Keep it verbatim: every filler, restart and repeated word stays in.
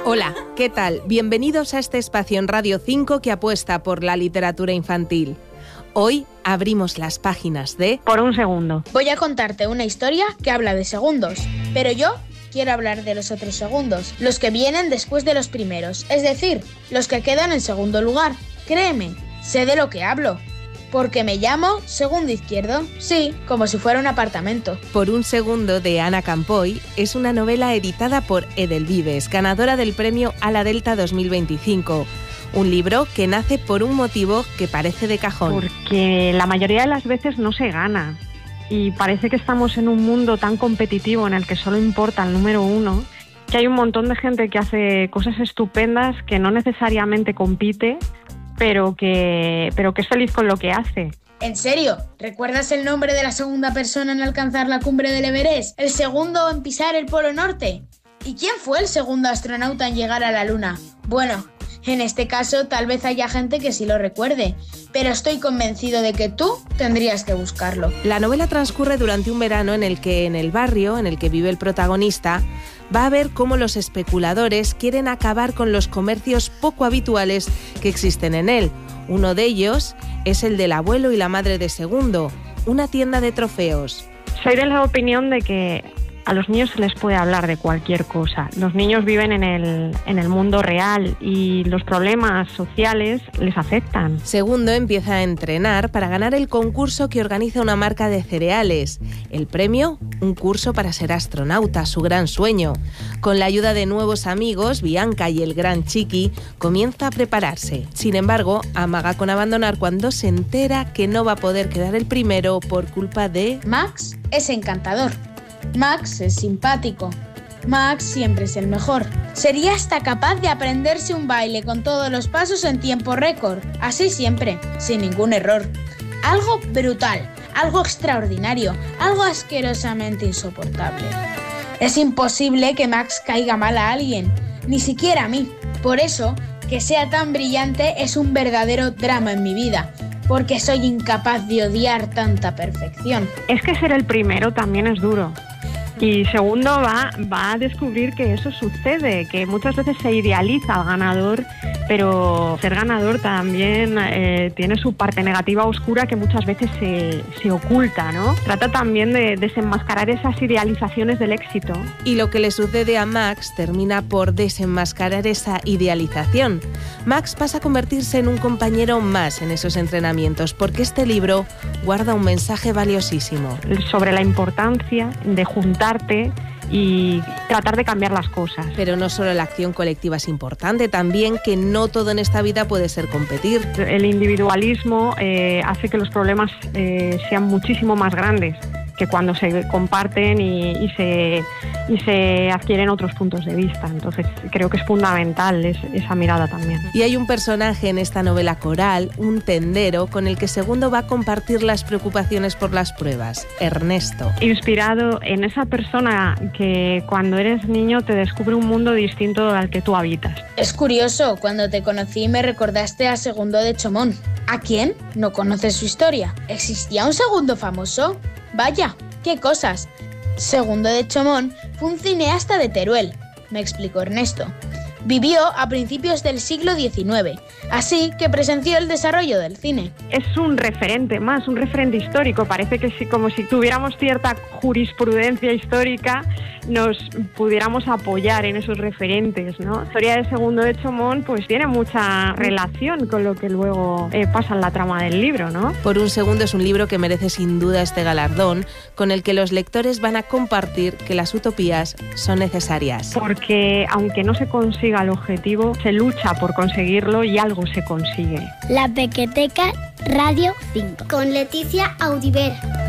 Hola, ¿qué tal? Bienvenidos a este espacio en Radio cinco que apuesta por la literatura infantil. Hoy abrimos las páginas de Por un segundo. Voy a contarte una historia que habla de segundos, pero yo quiero hablar de los otros segundos, los que vienen después de los primeros, es decir, los que quedan en segundo lugar. Créeme, sé de lo que hablo. Porque me llamo Segundo Izquierdo, sí, como si fuera un apartamento. Por un segundo de Ana Campoy es una novela editada por Edelvives, ganadora del premio Ala Delta dos mil veinticinco. Un libro que nace por un motivo que parece de cajón. Porque la mayoría de las veces no se gana. Y parece que estamos en un mundo tan competitivo en el que solo importa el número uno, que hay un montón de gente que hace cosas estupendas que no necesariamente compite, pero que, pero que es feliz con lo que hace. ¿En serio? ¿Recuerdas el nombre de la segunda persona en alcanzar la cumbre del Everest? ¿El segundo en pisar el Polo Norte? ¿Y quién fue el segundo astronauta en llegar a la Luna? Bueno, en este caso tal vez haya gente que sí lo recuerde, pero estoy convencido de que tú tendrías que buscarlo. La novela transcurre durante un verano en el que en el barrio en el que vive el protagonista va a ver cómo los especuladores quieren acabar con los comercios poco habituales que existen en él. Uno de ellos es el del abuelo y la madre de Segundo, una tienda de trofeos. Soy de la opinión de que a los niños se les puede hablar de cualquier cosa. Los niños viven en el, en el mundo real y los problemas sociales les afectan. Segundo empieza a entrenar para ganar el concurso que organiza una marca de cereales. El premio, un curso para ser astronauta, su gran sueño. Con la ayuda de nuevos amigos, Bianca y el gran Chiqui, comienza a prepararse. Sin embargo, amaga con abandonar cuando se entera que no va a poder quedar el primero por culpa de... Max es encantador. Max es simpático. Max siempre es el mejor. Sería hasta capaz de aprenderse un baile con todos los pasos en tiempo récord. Así siempre, sin ningún error. Algo brutal, algo extraordinario, algo asquerosamente insoportable. Es imposible que Max caiga mal a alguien, ni siquiera a mí. Por eso, que sea tan brillante es un verdadero drama en mi vida. Porque soy incapaz de odiar tanta perfección. Es que ser el primero también es duro. Y Segundo va, va a descubrir que eso sucede, que muchas veces se idealiza al ganador, pero ser ganador también eh, tiene su parte negativa oscura que muchas veces se, se oculta, ¿no? Trata también de desenmascarar esas idealizaciones del éxito. Y lo que le sucede a Max termina por desenmascarar esa idealización. Max pasa a convertirse en un compañero más en esos entrenamientos, porque este libro guarda un mensaje valiosísimo. Sobre la importancia de juntar y tratar de cambiar las cosas. Pero no solo la acción colectiva es importante, también que no todo en esta vida puede ser competir. El individualismo eh, hace que los problemas eh, sean muchísimo más grandes que cuando se comparten y, y, se, y se adquieren otros puntos de vista. Entonces creo que es fundamental es, esa mirada también. Y hay un personaje en esta novela coral, un tendero, con el que Segundo va a compartir las preocupaciones por las pruebas, Ernesto. Inspirado en esa persona que cuando eres niño te descubre un mundo distinto al que tú habitas. Es curioso, cuando te conocí me recordaste a Segundo de Chomón. ¿A quién? No conoces su historia. ¿Existía un Segundo famoso? Vaya, qué cosas. Segundo de Chomón fue un cineasta de Teruel, me explicó Ernesto. Vivió a principios del siglo diecinueve, así que presenció el desarrollo del cine. Es un referente más, un referente histórico. Parece que si, como si tuviéramos cierta jurisprudencia histórica, nos pudiéramos apoyar en esos referentes, ¿no? La historia de Segundo de Chomón pues tiene mucha relación con lo que luego eh, pasa en la trama del libro, ¿no? Por un segundo es un libro que merece sin duda este galardón, con el que los lectores van a compartir que las utopías son necesarias. Porque aunque no se consiga el objetivo, se lucha por conseguirlo y algo se consigue. La Pequeteca Radio cinco. Con Leticia Audiver.